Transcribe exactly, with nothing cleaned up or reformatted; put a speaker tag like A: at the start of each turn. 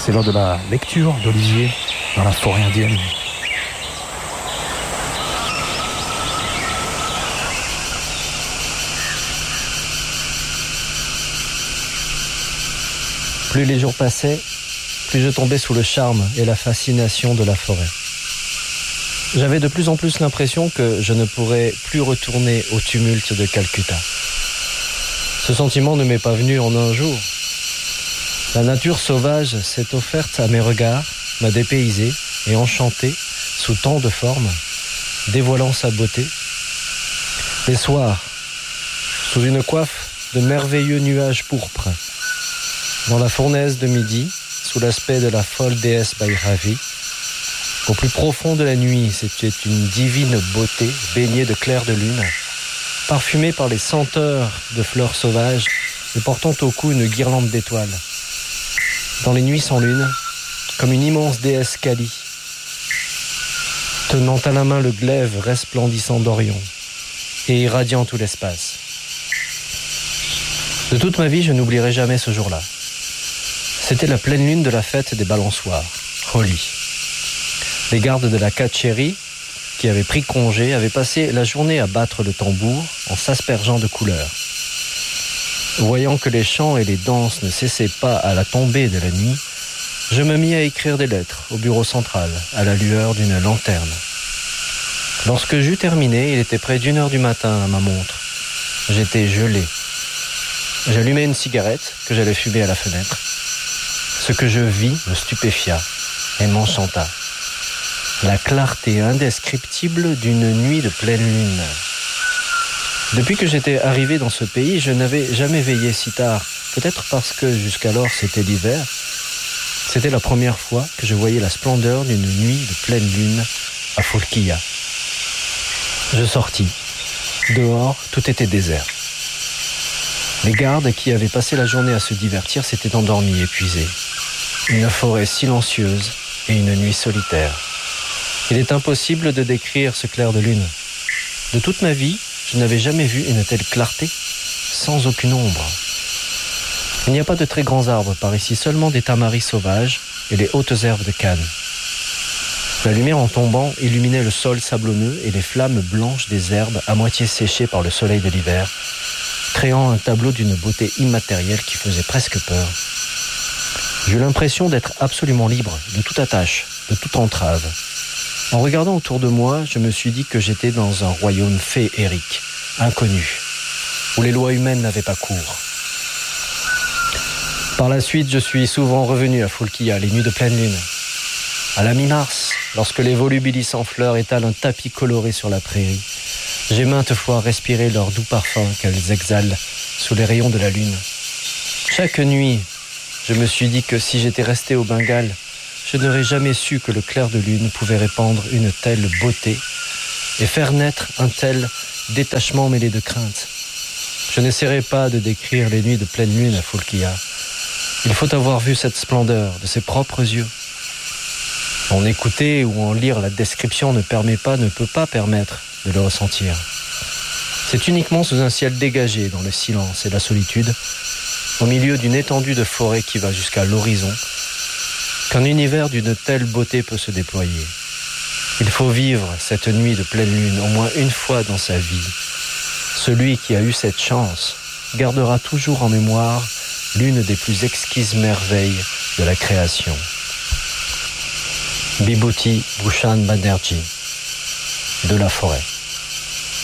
A: c'est l'heure de la lecture d'Olivier dans la forêt indienne.
B: Plus les jours passaient, plus je tombais sous le charme et la fascination de la forêt. J'avais de plus en plus l'impression que je ne pourrais plus retourner au tumulte de Calcutta. Ce sentiment ne m'est pas venu en un jour. La nature sauvage s'est offerte à mes regards, m'a dépaysé et enchanté sous tant de formes, dévoilant sa beauté. Les soirs, sous une coiffe de merveilleux nuages pourpres, dans la fournaise de midi, sous l'aspect de la folle déesse Bhairavi, au plus profond de la nuit, c'était une divine beauté baignée de clair de lune, parfumée par les senteurs de fleurs sauvages et portant au cou une guirlande d'étoiles. Dans les nuits sans lune, comme une immense déesse Kali, tenant à la main le glaive resplendissant d'Orion et irradiant tout l'espace. De toute ma vie, je n'oublierai jamais ce jour-là. C'était la pleine lune de la fête des balançoires, Holi. Les gardes de la Katchérie, qui avaient pris congé, avaient passé la journée à battre le tambour en s'aspergeant de couleurs. Voyant que les chants et les danses ne cessaient pas à la tombée de la nuit, je me mis à écrire des lettres au bureau central, à la lueur d'une lanterne. Lorsque j'eus terminé, il était près d'une heure du matin à ma montre. J'étais gelé. J'allumai une cigarette que j'allais fumer à la fenêtre. Ce que je vis me stupéfia et m'enchanta. La clarté indescriptible d'une nuit de pleine lune. Depuis que j'étais arrivé dans ce pays, je n'avais jamais veillé si tard. Peut-être parce que jusqu'alors c'était l'hiver. C'était la première fois que je voyais la splendeur d'une nuit de pleine lune à Folquilla. Je sortis. Dehors, tout était désert. Les gardes qui avaient passé la journée à se divertir s'étaient endormis, épuisés. Une forêt silencieuse et une nuit solitaire. Il est impossible de décrire ce clair de lune. De toute ma vie, je n'avais jamais vu une telle clarté, sans aucune ombre. Il n'y a pas de très grands arbres par ici, seulement des tamaris sauvages et les hautes herbes de Cannes. La lumière en tombant illuminait le sol sablonneux et les flammes blanches des herbes à moitié séchées par le soleil de l'hiver, créant un tableau d'une beauté immatérielle qui faisait presque peur. J'eus l'impression d'être absolument libre de toute attache, de toute entrave. En regardant autour de moi, je me suis dit que j'étais dans un royaume féerique, inconnu, où les lois humaines n'avaient pas cours. Par la suite, je suis souvent revenu à Folquilla, les nuits de pleine lune. À la mi-mars, lorsque les volubilis en fleurs étalent un tapis coloré sur la prairie, j'ai maintes fois respiré leur doux parfum qu'elles exhalent sous les rayons de la lune. Chaque nuit, je me suis dit que si j'étais resté au Bengale, je n'aurais jamais su que le clair de lune pouvait répandre une telle beauté et faire naître un tel détachement mêlé de crainte. Je n'essaierai pas de décrire les nuits de pleine lune à Folquilla. Il faut avoir vu cette splendeur de ses propres yeux. En écouter ou en lire la description ne permet pas, ne peut pas permettre de le ressentir. C'est uniquement sous un ciel dégagé dans le silence et la solitude, au milieu d'une étendue de forêt qui va jusqu'à l'horizon, qu'un univers d'une telle beauté peut se déployer. Il faut vivre cette nuit de pleine lune au moins une fois dans sa vie. Celui qui a eu cette chance gardera toujours en mémoire l'une des plus exquises merveilles de la création. Bibhuti Bhushan Banerjee, de la forêt.